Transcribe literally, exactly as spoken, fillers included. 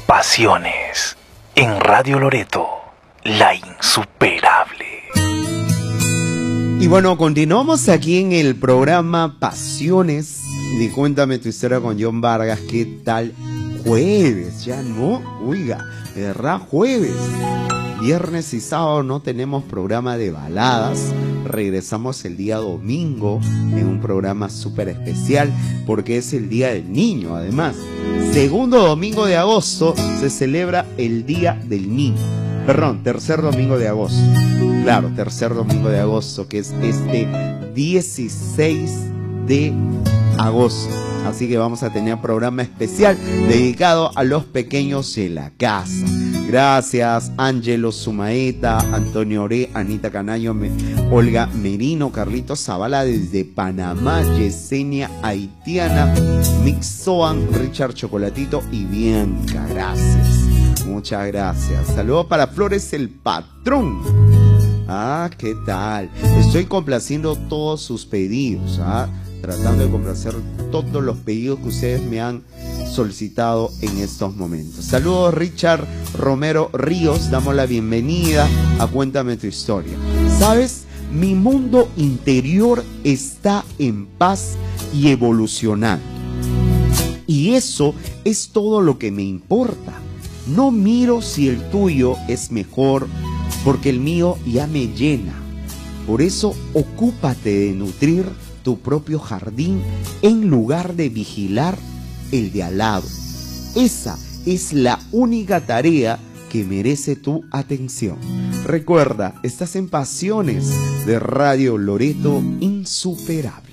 Pasiones en Radio Loreto, la insuperable. Y bueno, continuamos aquí en el programa Pasiones de Cuéntame tu Historia con John Vargas. ¿Qué tal? Jueves, ya no, oiga, ¿verdad? Jueves. Viernes y sábado no tenemos programa de baladas. Regresamos el día domingo en un programa súper especial porque es el Día del Niño. Además, segundo domingo de agosto se celebra el Día del Niño. Perdón, tercer domingo de agosto. Claro, tercer domingo de agosto, que es este dieciséis de agosto. Así que vamos a tener programa especial dedicado a los pequeños de la casa. Gracias, Ángelo Sumaeta, Antonio Oré, Anita Canayo, Me, Olga Merino, Carlitos Zavala desde Panamá, Yesenia Haitiana, Mixoan, Richard Chocolatito y Bianca. Gracias, muchas gracias. Saludos para Flores el Patrón. Ah, ¿qué tal? Estoy complaciendo todos sus pedidos, ¿ah? Tratando de complacer todos los pedidos que ustedes me han solicitado en estos momentos. Saludos, Richard Romero Ríos, damos la bienvenida a Cuéntame tu Historia. ¿Sabes? Mi mundo interior está en paz y evolucionando. Y eso es todo lo que me importa. No miro si el tuyo es mejor, porque el mío ya me llena. Por eso, ocúpate de nutrir tu propio jardín en lugar de vigilar el de al lado. Esa es la única tarea que merece tu atención. Recuerda, estás en Pasiones de Radio Loreto Insuperable.